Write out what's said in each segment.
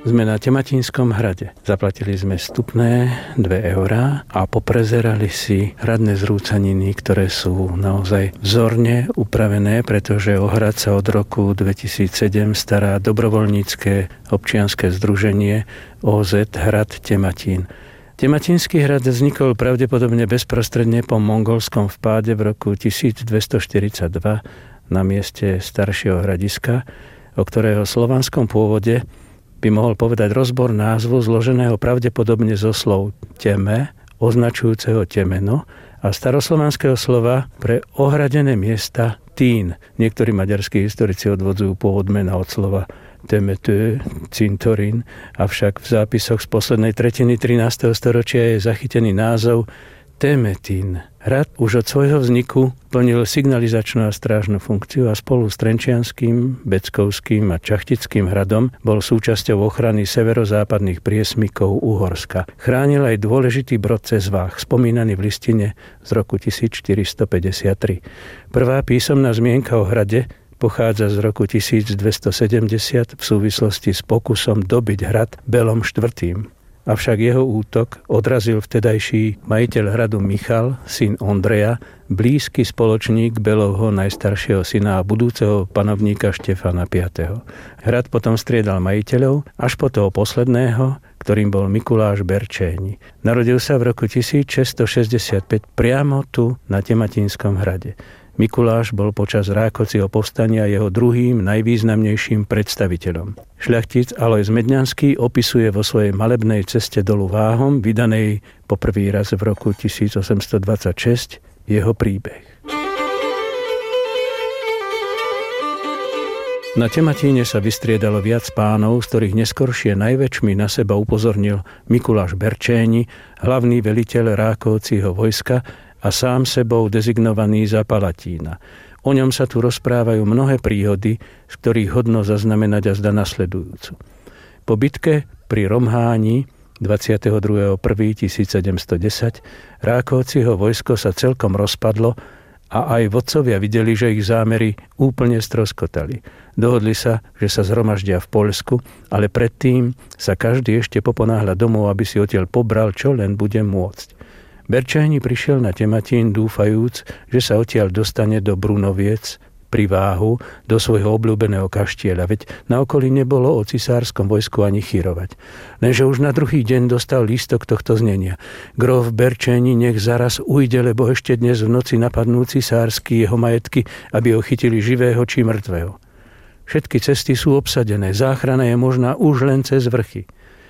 Sme na Tematínskom hrade. Zaplatili sme vstupné 2 eurá a poprezerali si hradné zrúcaniny, ktoré sú naozaj vzorne upravené, pretože o hrad sa od roku 2007 stará dobrovoľnícke občianske združenie OZ Hrad Tematín. Tematínsky hrad vznikol pravdepodobne bezprostredne po mongolskom vpáde v roku 1242 na mieste staršieho hradiska, o ktorého slovanskom pôvode by mohol povedať rozbor názvu zloženého pravdepodobne zo slov teme, označujúceho temeno, a staroslovanského slova pre ohradené miesta tín. Niektorí maďarskí historici odvodzujú pôvod mena od slova temetö, cintorín, avšak v zápisoch z poslednej tretiny 13. storočia je zachytený názov Temetín. Hrad už od svojho vzniku plnil signalizačnú a strážnu funkciu a spolu s Trenčianskym, Beckovským a Čachtickým hradom bol súčasťou ochrany severozápadných priesmykov Uhorska. Chránil aj dôležitý brod cez Váh, spomínaný v listine z roku 1453. Prvá písomná zmienka o hrade pochádza z roku 1270 v súvislosti s pokusom dobiť hrad Belom IV. Avšak jeho útok odrazil vtedajší majiteľ hradu Michal, syn Ondreja, blízky spoločník Belovho najstaršieho syna a budúceho panovníka Štefana V. Hrad potom striedal majiteľov až po toho posledného, ktorým bol Mikuláš Berčéni. Narodil sa v roku 1665 priamo tu na Tematínskom hrade. Mikuláš bol počas Rákociho povstania jeho druhým najvýznamnejším predstaviteľom. Šľachtic Alojz Medňanský opisuje vo svojej malebnej ceste dolu Váhom, vydanej po prvý raz v roku 1826, jeho príbeh. Na Tematíne sa vystriedalo viac pánov, z ktorých neskoršie najväčšmi na seba upozornil Mikuláš Berčéni, hlavný veliteľ Rákovcího vojska, a sám sebou dezignovaný za Palatína. O ňom sa tu rozprávajú mnohé príhody, z ktorých hodno zaznamenať a zda nasledujúcu. Po bitke pri Romháni 22.1.1710 Rákovciho vojsko sa celkom rozpadlo a aj vodcovia videli, že ich zámery úplne stroskotali. Dohodli sa, že sa zhromaždia v Poľsku, ale predtým sa každý ešte poponáhľa domov, aby si odtiaľ pobral, čo len bude môcť. Berčéni prišiel na Tematín dúfajúc, že sa odtiaľ dostane do Brunoviec pri Váhu, do svojho obľúbeného kaštieľa, veď na okolí nebolo o cisárskom vojsku ani chýrovať. Lenže už na druhý deň dostal lístok tohto znenia. Grof Berčéni nech zaraz ujde, lebo ešte dnes v noci napadnú cisársky jeho majetky, aby ho chytili živého či mŕtvého. Všetky cesty sú obsadené, záchrana je možná už len cez vrchy.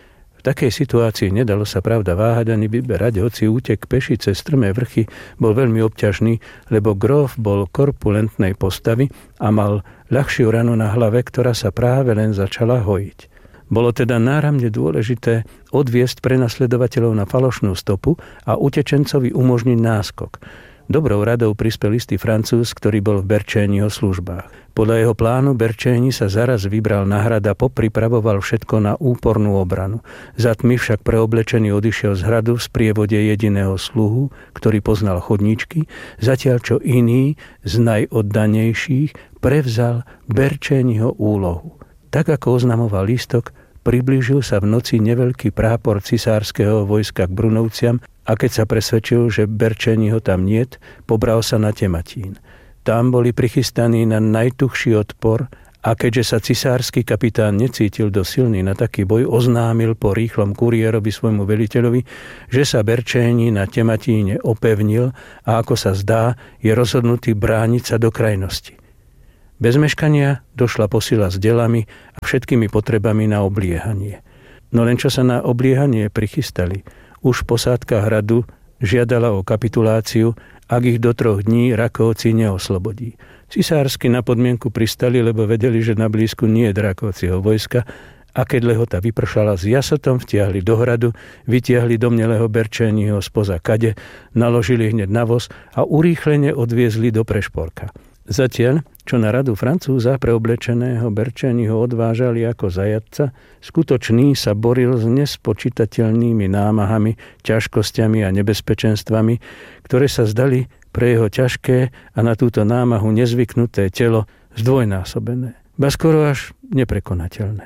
V takej situácii nedalo sa pravda váhať ani vyberať, hoci útek peši cez strmé vrchy bol veľmi obťažný, lebo gróf bol korpulentnej postavy a mal ľahšiu ranu na hlave, ktorá sa práve len začala hojiť. Bolo teda náramne dôležité odviesť prenasledovateľov na falošnú stopu a utečencovi umožniť náskok. Dobrou radou prispel istý Francúz, ktorý bol v Berčéniho službách. Podľa jeho plánu Berčéni sa zaraz vybral na hrad a popripravoval všetko na úpornú obranu. Za tmy však preoblečený odišiel z hradu v sprievode jediného sluhu, ktorý poznal chodníčky, zatiaľ čo iný z najoddanejších prevzal Berčéniho úlohu. Tak ako oznamoval lístok, priblížil sa v noci neveľký prápor cisárskeho vojska k Brunovciam a keď sa presvedčil, že Berčéniho tam niet, pobral sa na Tematín. Tam boli prichystaní na najtuchší odpor a keďže sa cisársky kapitán necítil dosť silný na taký boj, oznámil po rýchlom kuriérovi svojmu veliteľovi, že sa Berčéni na Tematíne opevnil a ako sa zdá, je rozhodnutý brániť sa do krajnosti. Bez meškania došla posila s delami a všetkými potrebami na obliehanie. No len čo sa na obliehanie prichystali, už posádka hradu žiadala o kapituláciu, ak ich do 3 dní Rakovci neoslobodí. Cisársky na podmienku pristali, lebo vedeli, že na blízku nie je Rakovciho vojska, a keď lehota vypršala, s jasotom vtiahli do hradu, vytiahli domnelého Berčéniho spoza kade, naložili hneď na voz a urýchlene odviezli do Prešporka. Zatiaľ, čo na radu Francúza preoblečeného Berčéniho odvážali ako zajatca, skutočný sa boril s nespočítateľnými námahami, ťažkosťami a nebezpečenstvami, ktoré sa zdali pre jeho ťažké a na túto námahu nezvyknuté telo zdvojnásobené, ba skoro až neprekonateľné.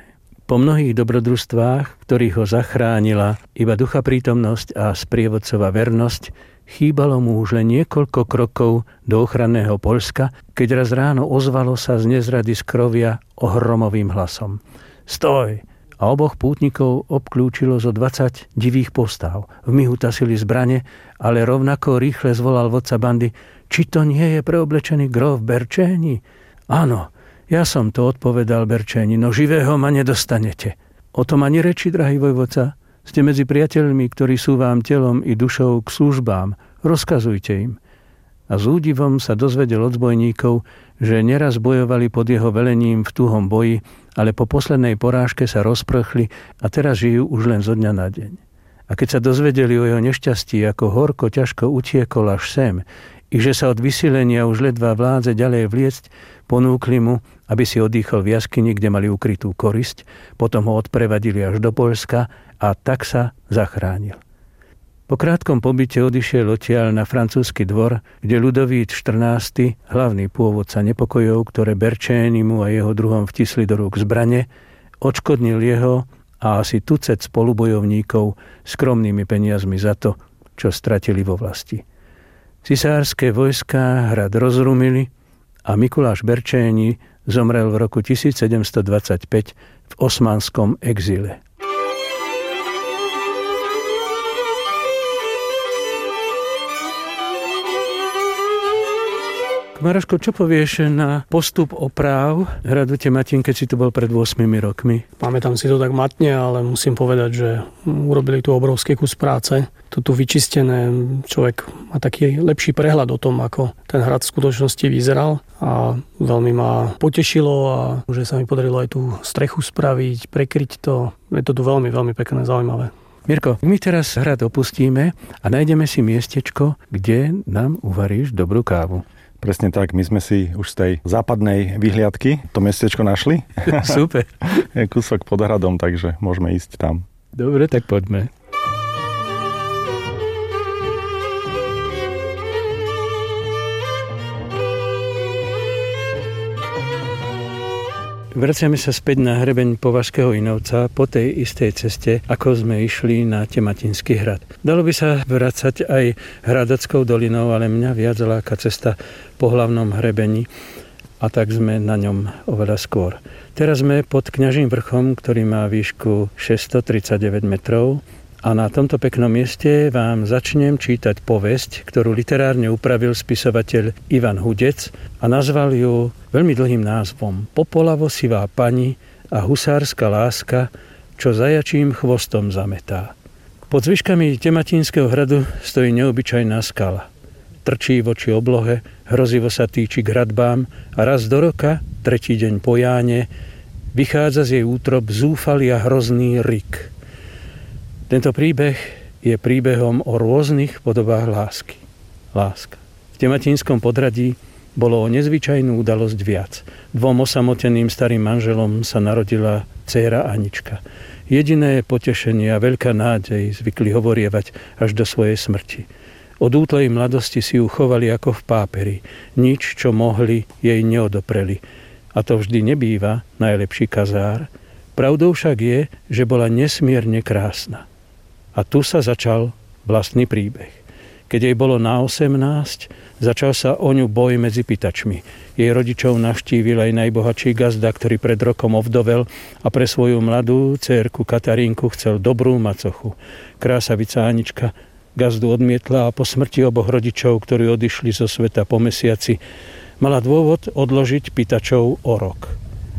Po mnohých dobrodružstvách, ktorých ho zachránila iba ducha prítomnosť a sprievodcová vernosť, chýbalo mu už len niekoľko krokov do ochranného Poľska, keď raz ráno ozvalo sa z nezrady skrovia ohromovým hlasom. Stoj! A oboch pútnikov obklúčilo zo 20 divých postav. V mihu tasili zbrane, ale rovnako rýchle zvolal vodca bandy: či to nie je preoblečený gróf Berčéni? Áno, ja som to, odpovedal Berčéni, no živého ma nedostanete. O tom ani reči, drahý vojvodca. Ste medzi priateľmi, ktorí sú vám telom i dušou k službám. Rozkazujte im. A s údivom sa dozvedel od zbojníkov, že neraz bojovali pod jeho velením v tuhom boji, ale po poslednej porážke sa rozprchli a teraz žijú už len zo dňa na deň. A keď sa dozvedeli o jeho nešťastí, ako horko ťažko utiekol až sem, i že sa od vysilenia už ledva vládze ďalej vliecť, ponúkli mu, aby si odýchol v jaskyni, kde mali ukrytú korisť, potom ho odprevadili až do Poľska a tak sa zachránil. Po krátkom pobyte odišiel odtiaľ na francúzsky dvor, kde Ľudovít XIV, hlavný pôvodca nepokojov, ktoré Berčénimu a jeho druhom vtisli do rúk zbrane, odškodnil jeho a asi tucet spolubojovníkov skromnými peniazmi za to, čo stratili vo vlasti. Cisárske vojská hrad rozrumili a Mikuláš Berčéni zomrel v roku 1725 v osmanskom exíle. Maroško, čo povieš na postup opráv hradu Tematín, keď si tu bol pred 8 rokmi? Pamätám si to tak matne, ale musím povedať, že urobili tu obrovský kus práce. To tu vyčistené, človek má taký lepší prehľad o tom, ako ten hrad v skutočnosti vyzeral a veľmi ma potešilo a že sa mi podarilo aj tú strechu spraviť, prekryť to. Je to tu veľmi, veľmi pekné, zaujímavé. Mirko, my teraz hrad opustíme a nájdeme si miestečko, kde nám uvaríš dobrú kávu. Presne tak, my sme si už z tej západnej vyhliadky to miestečko našli. Super. Je kúsok pod hradom, takže môžeme ísť tam. Dobre, tak poďme. Vraciame sa späť na hrebeň Považského Inovca po tej istej ceste, ako sme išli na Tematinský hrad. Dalo by sa vracať aj Hradeckou dolinou, ale mňa viac láka cesta po hlavnom hrebení a tak sme na ňom oveľa skôr. Teraz sme pod Kňažím vrchom, ktorý má výšku 639 metrov a na tomto peknom mieste vám začnem čítať povesť, ktorú literárne upravil spisovateľ Ivan Hudec a nazval ju veľmi dlhým názvom Popolavosivá pani a husárska láska, čo zajačím chvostom zametá. Pod zvyškami Tematinského hradu stojí neobyčajná skala. Trčí voči oblohe, hrozivo sa týči k hradbám a raz do roka, tretí deň po Jáne, vychádza z jej útrob zúfalý a hrozný rik. Tento príbeh je príbehom o rôznych podobách lásky. Láska. V Tematinskom podhradí bolo o nezvyčajnú udalosť viac. 2 osamoteným starým manželom sa narodila dcéra Anička. Jediné potešenie a veľká nádej zvykli hovorievať až do svojej smrti. Od útlej mladosti si ju chovali ako v páperi. Nič, čo mohli, jej neodopreli. A to vždy nebýva najlepší kazár. Pravdou však je, že bola nesmierne krásna. A tu sa začal vlastný príbeh. Keď jej bolo na 18, začal sa o ňu boj medzi pýtačmi. Jej rodičov navštívil aj najbohatší gazda, ktorý pred rokom ovdovel a pre svoju mladú dcérku Katarínku chcel dobrú macochu. Krásavica Anička gazdu odmietla a po smrti oboch rodičov, ktorí odišli zo sveta po mesiaci, mala dôvod odložiť pýtačov o rok.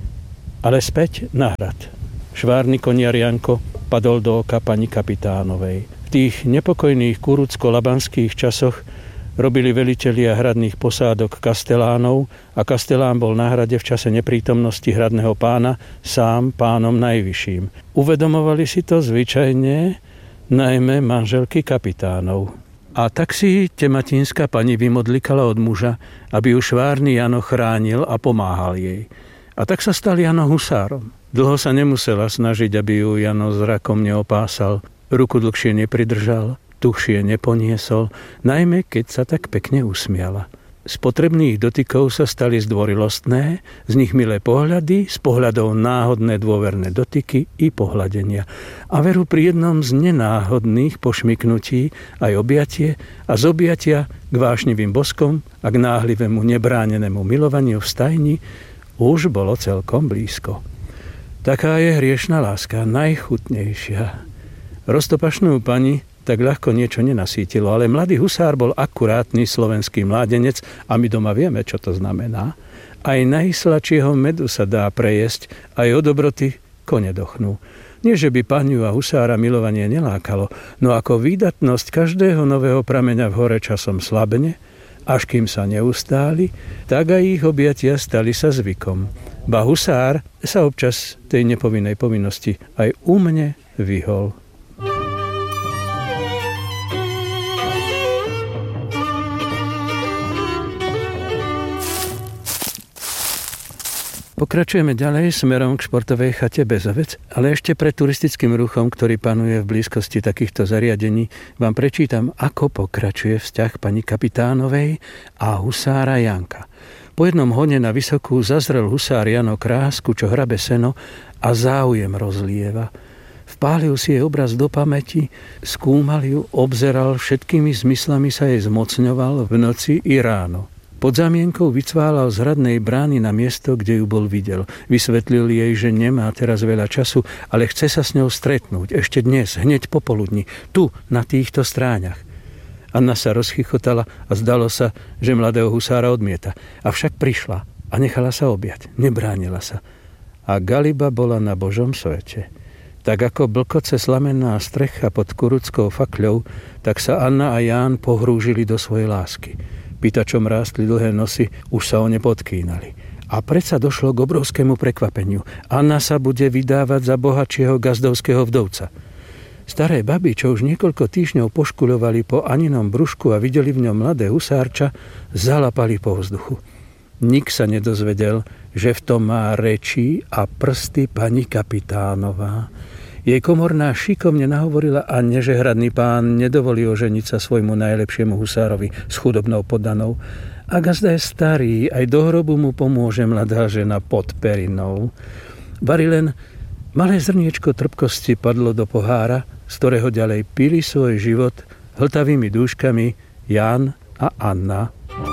Ale späť na hrad. Švárny koniar Janko padol do oka pani kapitánovej. V tých nepokojných kurucko-labanských časoch robili velitelia hradných posádok kastelánov a kastelán bol na hrade v čase neprítomnosti hradného pána sám pánom najvyšším. Uvedomovali si to zvyčajne najmä manželky kapitánov. A tak si tematínska pani vymodlikala od muža, aby ju švárny Jano chránil a pomáhal jej. A tak sa stal Jano husárom. Dlho sa nemusela snažiť, aby ju Jano zrakom neopásal, ruku dlhšie nepridržal, tuhšie neponiesol, najmä keď sa tak pekne usmiala. Z potrebných dotykov sa stali zdvorilostné, z nich milé pohľady, z pohľadov náhodné dôverné dotyky i pohľadenia. A veru pri jednom z nenáhodných pošmyknutí aj objatie a z objatia k vášnivým boskom a k náhlivému nebránenému milovaniu v stajni už bolo celkom blízko. Taká je hriešna láska, najchutnejšia. Roztopašnú pani tak ľahko niečo nenasítilo, ale mladý husár bol akurátny slovenský mládenec a my doma vieme, čo to znamená. Aj najsladšieho medu sa dá prejesť, aj o dobroty kone dochnú. Nie, že by paniu a husára milovanie nelákalo, no ako výdatnosť každého nového prameňa v hore časom slabne, až kým sa neustáli, tak aj ich objatia stali sa zvykom. Ba husár sa občas tej nepovinnej povinnosti aj u mne vyhol. Pokračujeme ďalej smerom k športovej chate Bezovec, ale ešte pred turistickým ruchom, ktorý panuje v blízkosti takýchto zariadení, vám prečítam, ako pokračuje vzťah pani kapitánovej a husára Janka. Po jednom hone na Vysokú zazrel husár Jano krásku, čo hrabe seno a záujem rozlieva. Vpálil si jej obraz do pamäti, skúmal ju, obzeral, všetkými zmyslami sa jej zmocňoval v noci i ráno. Pod zámienkou vycválal z hradnej brány na miesto, kde ju bol videl. Vysvetlil jej, že nemá teraz veľa času, ale chce sa s ňou stretnúť ešte dnes, hneď popoludní, tu, na týchto stráňach. Anna sa rozchychotala a zdalo sa, že mladého husára odmieta. Avšak prišla a nechala sa objať, nebránila sa. A Galiba bola na Božom svete. Tak ako blkoce slamenná strecha pod kuruckou fakľou, tak sa Anna a Ján pohrúžili do svojej lásky. Pýtačom rástli dlhé nosy, už sa o ne podkýnali. A predsa došlo k obrovskému prekvapeniu. Anna sa bude vydávať za bohatšieho gazdovského vdovca. Staré baby, čo už niekoľko týždňov poškuľovali po Aninom brúšku a videli v ňom mladé husárča, zalapali po vzduchu. Nik sa nedozvedel, že v tom má reči a prsty pani kapitánová. Jej komorná šikovne nahovorila a nežehradný pán nedovolí oženiť sa svojmu najlepšiemu husárovi s chudobnou poddanou. A gazda je starý, aj do hrobu mu pomôže mladá žena pod perinou. Bari len malé zrniečko trpkosti padlo do pohára, z ktorého ďalej pili svoj život hltavými dúškami Ján a Anna.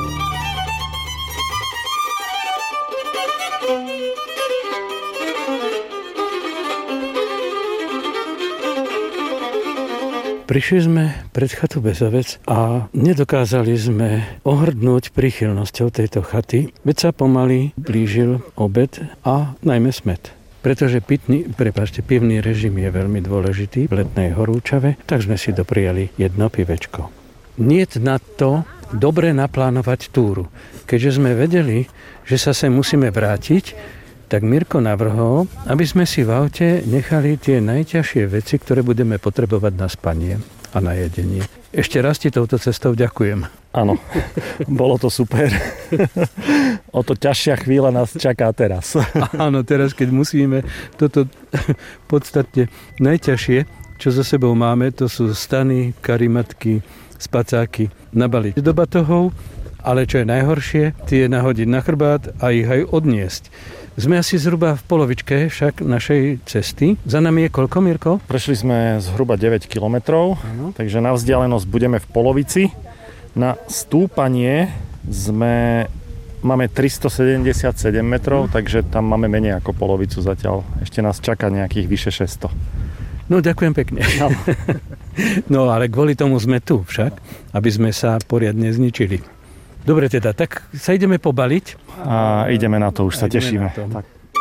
Prišli sme pred chatu Bezovec a nedokázali sme ohrdnúť príchylnosťou tejto chaty, veď sa pomaly blížil obed a najmä smäd. Pretože pivný režim je veľmi dôležitý v letnej horúčave, tak sme si doprijali jedno pivečko. Niet na to dobre naplánovať túru. Keďže sme vedeli, že sa sem musíme vrátiť, tak Mirko navrhol, aby sme si v aute nechali tie najťažšie veci, ktoré budeme potrebovať na spanie a na jedenie. Ešte raz ti touto cestou ďakujem. Áno, bolo to super. O to ťažšia chvíľa nás čaká teraz. Áno, teraz keď musíme toto podstatne najťažšie, čo za sebou máme, to sú stany, karimatky, spacáky, nabaliť do batohov, ale čo je najhoršie, tie nahodiť na chrbát a ich aj odniesť. Sme asi zhruba v polovičke však našej cesty. Za nami je koľko, Mirko? Prešli sme zhruba 9 kilometrov, takže na vzdialenosť budeme v polovici. Na stúpanie máme 377 metrov, takže tam máme menej ako polovicu zatiaľ. Ešte nás čaká nejakých vyše 600. No, ďakujem pekne. No, ale kvôli tomu sme tu však, aby sme sa poriadne zničili. Dobre teda, tak sa ideme pobaliť. A ideme na to, už sa tešíme. Tak.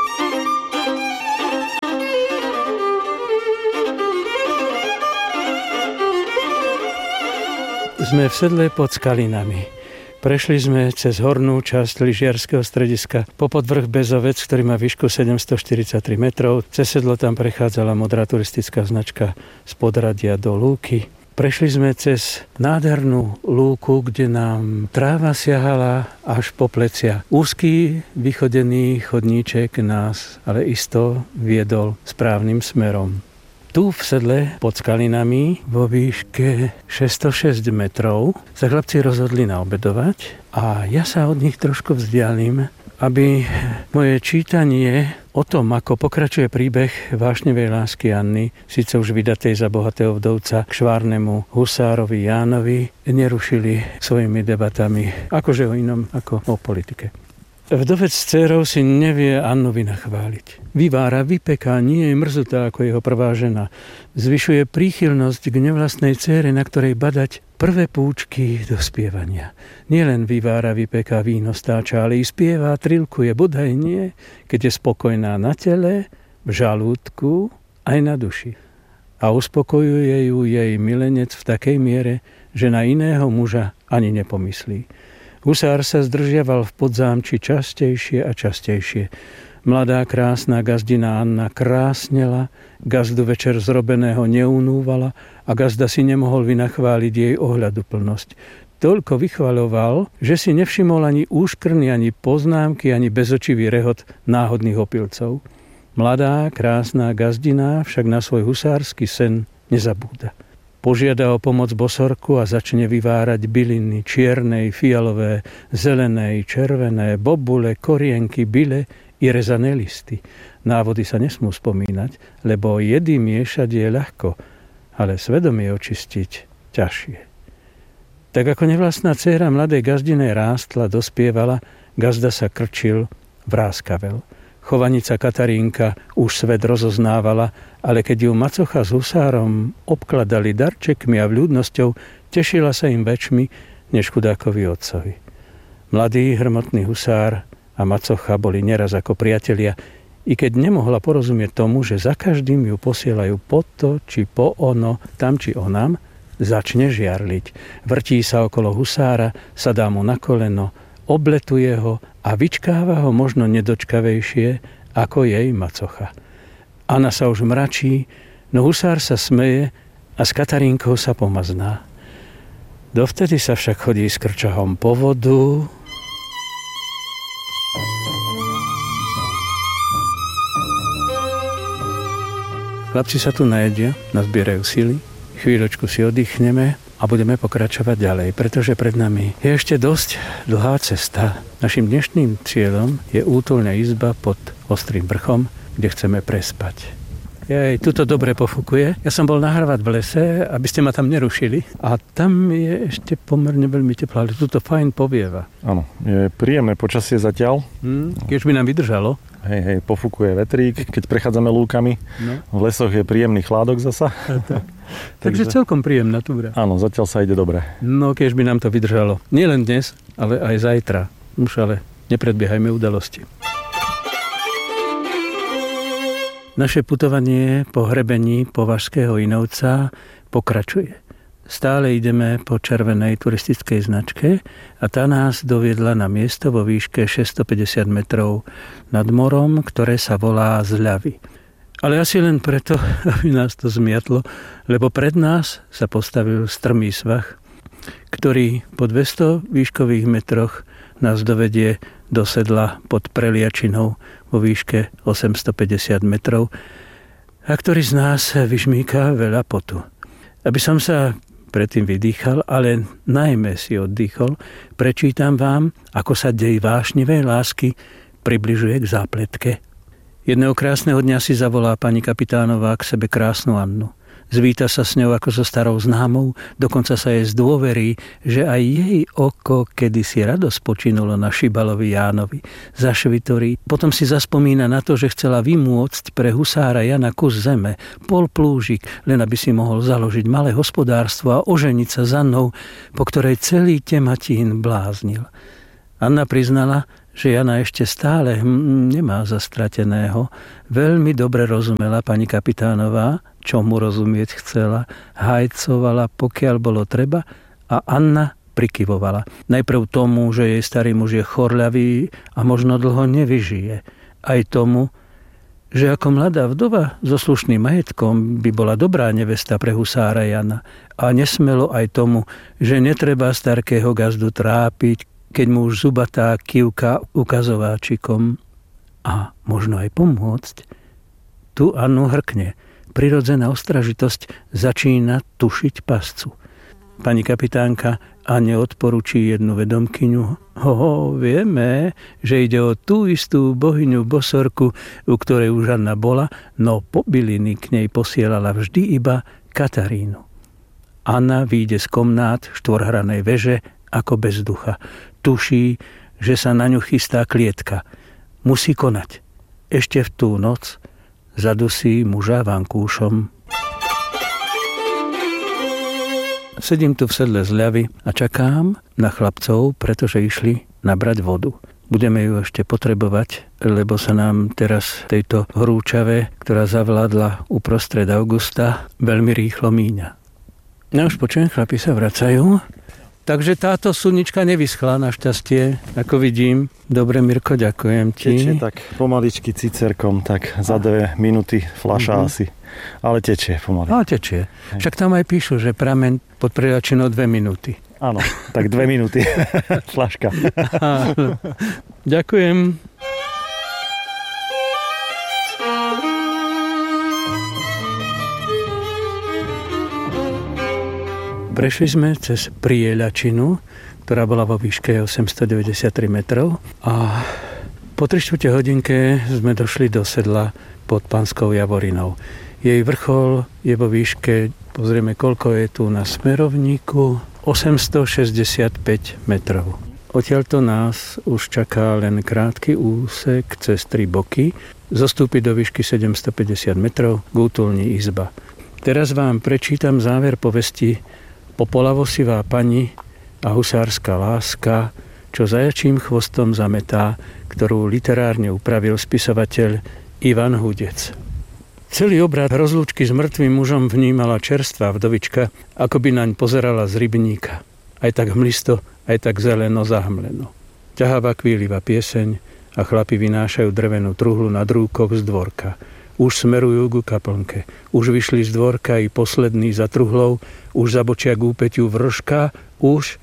Sme v sedle pod Skalinami. Prešli sme cez hornú časť lyžiarskeho strediska po podvrch Bezovec, ktorý má výšku 743 metrov. Cez sedlo tam prechádzala modrá turistická značka z Podradia do Lúky. Prešli sme cez nádhernú lúku, kde nám tráva siahala až po plecia. Úzky vychodený chodníček nás ale isto viedol správnym smerom. Tu v sedle pod Skalinami vo výške 606 metrov sa chlapci rozhodli naobedovať a ja sa od nich trošku vzdialím, aby moje čítanie o tom, ako pokračuje príbeh vášnevej lásky Anny, síce už vydatej za bohatého vdovca k švárnemu husárovi Jánovi, nerušili svojimi debatami, akože o inom ako o politike. Vdovec s dcérou si nevie Annu vynachváliť. Vyvára, vypeká, nie je mrzutá ako jeho prvá žena. Zvyšuje príchylnosť k nevlastnej dcére, na ktorej badať prvé púčky dospievania. Nielen vyvára, vypeká, víno stáča, ale i spieva, trilkuje, bodaj nie, keď je spokojná na tele, v žalúdku, aj na duši. A uspokojuje ju jej milenec v takej miere, že na iného muža ani nepomyslí. Husár sa zdržiaval v podzámči častejšie a častejšie. Mladá krásna gazdina Anna krásnela, gazdu večer zrobeného neunúvala a gazda si nemohol vynachváliť jej ohľaduplnosť. Toľko vychvaľoval, že si nevšimol ani úškrny, ani poznámky, ani bezočivý rehot náhodných opilcov. Mladá krásna gazdina však na svoj husársky sen nezabúda. Požiada o pomoc bosorku a začne vyvárať byliny čiernej, fialové, zelenej, červené, bobule, korienky, byle i rezané listy. Návody sa nesmú spomínať, lebo jedy miešať je ľahko, ale svedomie očistiť ťažšie. Tak ako nevlastná dcéra mladej gazdinej rástla, dospievala, gazda sa krčil, vráskavel. Chovanica Katarínka už svet rozoznávala, ale keď ju macocha s husárom obkladali darčekmi a vľúdnosťou, tešila sa im väčšmi než chudákovi otcovi. Mladý hrmotný husár a macocha boli neraz ako priatelia, i keď nemohla porozumieť tomu, že za každým ju posielajú po to, či po ono, tam či onam, začne žiarliť. Vrtí sa okolo husára, sadá mu na koleno, obletuje ho a vyčkáva ho možno nedočkavejšie ako jej macocha. Anna sa už mračí, no husár sa smeje a s Katarínkou sa pomazná. Dovtedy sa však chodí s krčahom po vodu. Chlapci sa tu najedia, nazbierajú sily, chvíľočku si oddychneme a budeme pokračovať ďalej, pretože pred nami je ešte dosť dlhá cesta. Našim dnešným cieľom je útulná izba pod Ostrým vrchom, kde chceme prespať. Tuto dobre pofúkuje. Ja som bol nahrávať v lese, aby ste ma tam nerušili. A tam je ešte pomerne veľmi teplo, ale tuto fajn povieva. Áno, je príjemné počasie zatiaľ. Keď by nám vydržalo. Hej, pofúkuje vetrík, keď prechádzame lúkami. No. V lesoch je príjemný chládok zasa. Takže celkom príjemná túra. Áno, zatiaľ sa ide dobre. No, keď by nám to vydržalo. Nie len dnes, ale aj zajtra. Už ale nepredbiehajme udalosti. Naše putovanie po hrebení Považského Inovca pokračuje. Stále ideme po červenej turistickej značke a tá nás doviedla na miesto vo výške 650 metrov nad morom, ktoré sa volá Zľavy. Ale asi len preto, aby nás to zmiatlo, lebo pred nás sa postavil strmý svah, ktorý po 200 výškových metroch nás dovedie do sedla pod Preliačinou vo výške 850 metrov a ktorý z nás vyžmýka veľa potu. Aby som sa predtým vydýchal, ale najmä si oddychol, prečítam vám, ako sa dej vášnivej lásky približuje k zápletke. Jedného krásneho dňa si zavolá pani kapitánová k sebe krásnu Annu. Zvíta sa s ňou ako so starou známou, dokonca sa jej zdôverí, že aj jej oko kedysi rado spočinulo na Šibalovi Jánovi. Zašvitorí, potom si zaspomína na to, že chcela vymôcť pre husára Jana kus zeme, pol plúžik, len aby si mohol založiť malé hospodárstvo a oženiť sa s Annou, po ktorej celý Tematín bláznil. Anna priznala, že Jana ešte stále nemá zastrateného. Veľmi dobre rozumela pani kapitánová, čo mu rozumieť chcela, hajcovala, pokiaľ bolo treba a Anna prikyvovala. Najprv tomu, že jej starý muž je chorľavý a možno dlho nevyžije. Aj tomu, že ako mladá vdova so slušným majetkom by bola dobrá nevesta pre husára Jana. A nesmelo aj tomu, že netreba starkého gazdu trápiť, keď mu už zubatá kývka ukazováčikom a možno aj pomôcť. Tu Annu hrkne. prirodzená ostražitosť začína tušiť pascu. Pani kapitánka Anne odporúči jednu vedomkyňu. Vieme, že ide o tú istú bohyňu Bosorku, u ktorej už Anna bola, no po byliny k nej posielala vždy iba Katarínu. Anna vyjde z komnát štvorhranej veže ako bez ducha. Tuší, že sa na ňu chystá klietka. Musí konať. Ešte v tú noc zadusí muža vankúšom. Sedím tu v sedle zľavy a čakám na chlapcov, pretože išli nabrať vodu. Budeme ju ešte potrebovať, lebo sa nám teraz tejto horúčave, ktorá zavládla uprostred augusta, veľmi rýchlo míňa. No už počujem, chlapi sa vracajú. Takže táto slnička nevyschla našťastie, ako vidím. Dobre, Mirko, ďakujem ti. Tečie tak pomaličky cicerkom, tak za 2 minúty fľaša asi. Ale tečie pomaly. Ale tečie. Však tam aj píšu, že prameň pod prelačinou 2 minúty. Áno, tak 2 minúty. Fľaška. Ďakujem. Prešli sme cez Prielačinu, ktorá bola vo výške 893 metrov a po 3/4 hodinke sme došli do sedla pod Panskou Javorinou. Jej vrchol je vo výške, pozrieme koľko je tu na smerovníku, 865 metrov. Odtiaľto nás už čaká len krátky úsek cez 3 boky, zostúpiť do výšky 750 metrov k útulni izba. Teraz vám prečítam záver povesti Popolavosivá pani a husárska láska, čo zajačím chvostom zametá, ktorú literárne upravil spisovateľ Ivan Hudec. Celý obrad rozlúčky s mŕtvým mužom vnímala čerstvá vdovička, ako by naň pozerala z rybníka. Aj tak hmlisto, aj tak zeleno zahmleno. Ťahavá kvíliva pieseň a chlapi vynášajú drevenú truhlu na drúkoch z dvorka. Už smerujú ku kaplnke. Už vyšli z dvorka i posledný za truhlou, už zabočia k úpeťu vrška, už.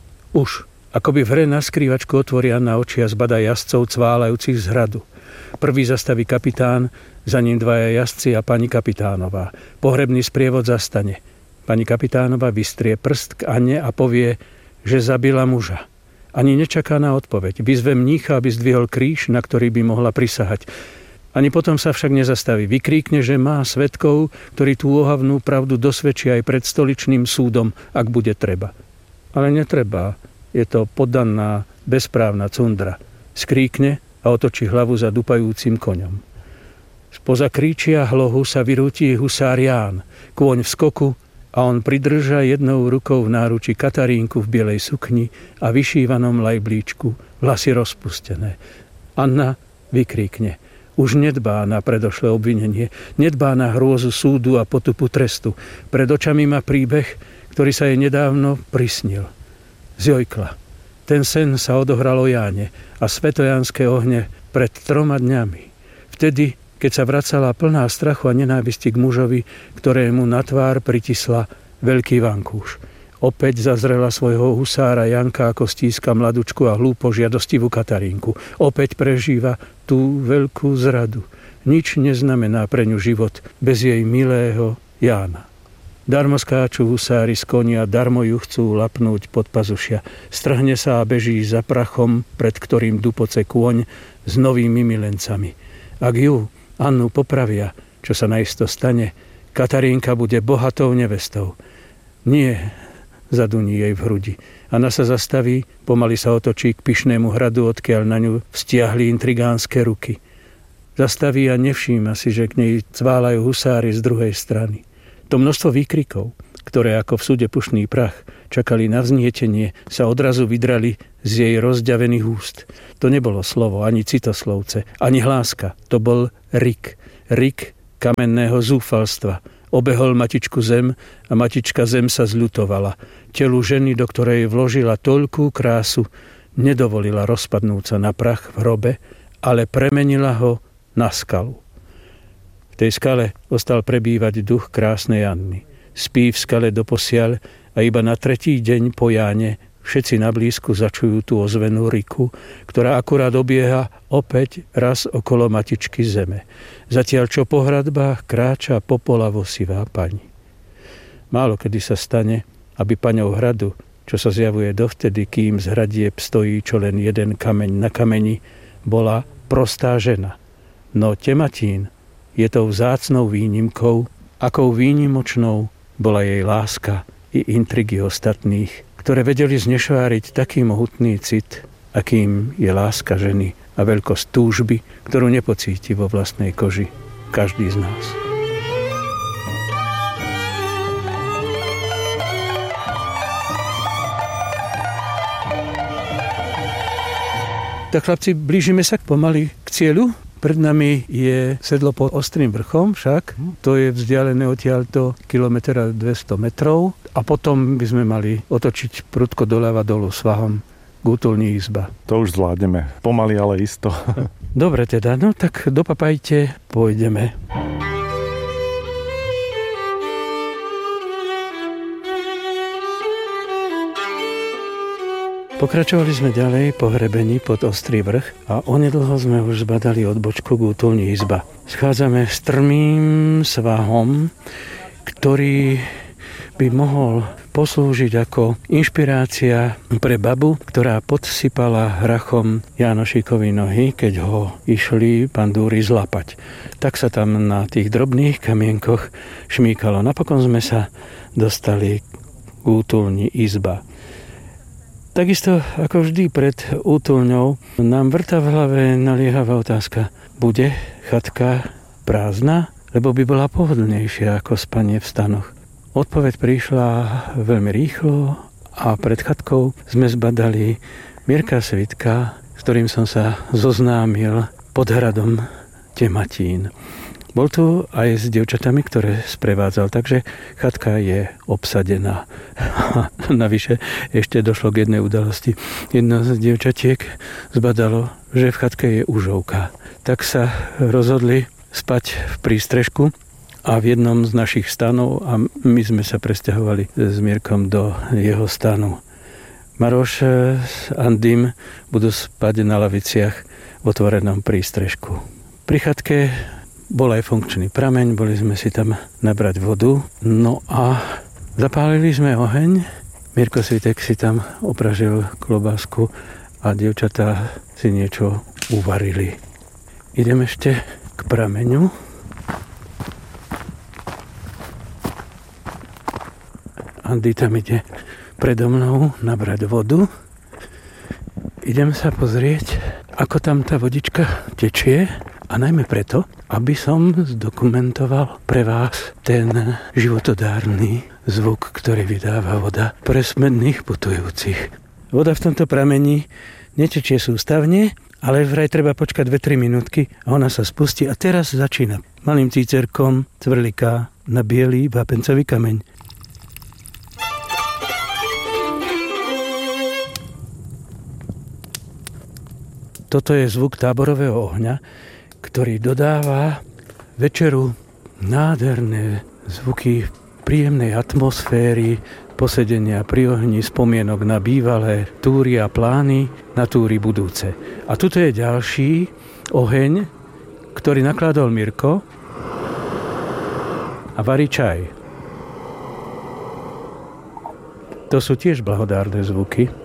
Akoby v hre na skrývačku otvoria na oči a zbadá jazdcov cválajúcich z hradu. Prvý zastaví kapitán, za ním 2 jazdci a pani kapitánová. Pohrebný sprievod zastane. Pani kapitánova vystrie prst k Anne a povie, že zabila muža. Ani nečaká na odpoveď. Vyzve mnícha, aby zdvihol kríž, na ktorý by mohla prisahať. Ani potom sa však nezastaví. Vykríkne, že má svedkov, ktorí tú ohavnú pravdu dosvedčia aj pred stoličným súdom, ak bude treba. Ale netreba. Je to poddaná, bezprávna cundra. Skríkne a otočí hlavu za dupajúcim koňom. Spoza kríčia hlohu sa vyrúti husár Ján. Kôň v skoku a on pridrža jednou rukou v náruči Katarínku v bielej sukni a vyšívanom lajblíčku, vlasy rozpustené. Anna vykríkne. Už nedbá na predošlé obvinenie, nedbá na hrôzu súdu a potupu trestu. Pred očami má príbeh, ktorý sa jej nedávno prisnil. Zjojkla. Ten sen sa odohral o Jáne a svetojánske ohne pred 3 dňami. Vtedy, keď sa vracala plná strachu a nenávisti k mužovi, ktorému na tvár pritisla veľký vankúš. Opäť zazrela svojho husára Janka, ako stíska mladučku a hlúpo žiadostivú Katarínku. Opäť prežíva tú veľkú zradu. Nič neznamená pre ňu život bez jej milého Jána. Darmo skáču husári z konia, darmo ju chcú lapnúť pod pazušia. Strhne sa a beží za prachom, pred ktorým dupoce kôň s novými milencami. Ak ju, Annu, popravia, čo sa naisto stane, Katarínka bude bohatou nevestou. Nie, zaduní jej v hrudi. Anna sa zastaví, pomaly sa otočí k pyšnému hradu, odkiaľ na ňu vztiahli intrigánske ruky. Zastaví a nevšíma si, že k nej cválajú husári z druhej strany. To množstvo výkrikov, ktoré ako v súde pušný prach čakali na vznietenie, sa odrazu vydrali z jej rozďavených úst. To nebolo slovo, ani citoslovce, ani hláska. To bol rik. Rik kamenného zúfalstva. Obehol matičku zem a matička zem sa zľutovala. Telu ženy, do ktorej vložila toľkú krásu, nedovolila rozpadnúť sa na prach v hrobe, ale premenila ho na skalu. V tej skale ostal prebývať duch krásnej Anny. Spí v skale doposiaľ a iba na 3. deň po Jáne Všetci na blízku začujú tú ozvenú riku, ktorá akurát obieha opäť raz okolo matičky zeme. Zatiaľ čo po hradbách kráča popolavo sivá pani. Málo kedy sa stane, aby paňou hradu, čo sa zjavuje dovtedy, kým z hradieb stojí čo len jeden kameň na kameni, bola prostá žena. No Tematín je tou vzácnou výnimkou, akou výnimočnou bola jej láska i intrigy ostatných, ktoré vedeli znešváriť taký mohutný cit, akým je láska ženy a veľkosť túžby, ktorú nepocíti vo vlastnej koži každý z nás. Tak chlapci, blížime sa pomaly k cieľu. Pred nami je sedlo pod Ostrým vrchom však. To je vzdialené odtiaľto kilometra 200 metrov. A potom by sme mali otočiť prudko doľava dolu svahom k útulni izba. To už zvládneme. Pomaly, ale isto. Dobre teda, no tak dopapajte, pôjdeme. Pokračovali sme ďalej po hrebení pod Ostrý vrch a onedlho sme už zbadali odbočku k útulni izba. Schádzame strmým svahom, ktorý by mohol poslúžiť ako inšpirácia pre babu, ktorá podsypala hrachom Jánošíkovi nohy, keď ho išli bandúry zlapať. Tak sa tam na tých drobných kamienkoch šmíkalo. Napokon sme sa dostali k útulni izba. Takisto ako vždy pred útulňou nám vrta v hlave naliehavá otázka. Bude chatka prázdna? Lebo by bola pohodlnejšia ako spanie v stanoch. Odpoveď prišla veľmi rýchlo a pred chatkou sme zbadali Mirka Svitka, s ktorým som sa zoznámil pod hradom Tematín. Bol tu aj s dievčatami, ktoré sprevádzal, takže chatka je obsadená. Navyše ešte došlo k jednej udalosti. Jedno z dievčatiek zbadalo, že v chatke je užovka. Tak sa rozhodli spať v prístrežku a v jednom z našich stanov a my sme sa presťahovali s Mirkom do jeho stanu. Maroš s Andym budú spať na laviciach v otvorenom prístrežku. Pri chatke bol aj funkčný prameň, boli sme si tam nabrať vodu, no a zapálili sme oheň. Mirko Svitek si tam opražil klobásku a dievčatá si niečo uvarili. Idem ešte k prameňu. Andy tam ide predo mnou nabrať vodu. Idem sa pozrieť, ako tam tá vodička tečie. A najmä preto, aby som zdokumentoval pre vás ten životodárny zvuk, ktorý vydáva voda pre smedných putujúcich. Voda v tomto pramení netečie sústavne, ale vraj treba počkať 2-3 minútky a ona sa spustí a teraz začína malým cícerkom cvrliká na bielý vápencový kameň. Toto je zvuk táborového ohňa, ktorý dodáva večeru nádherné zvuky príjemnej atmosféry, posedenia pri ohni, spomienok na bývalé túry a plány na túry budúce. A tuto je ďalší oheň, ktorý nakladol Mirko a varí čaj. To sú tiež blahodárne zvuky.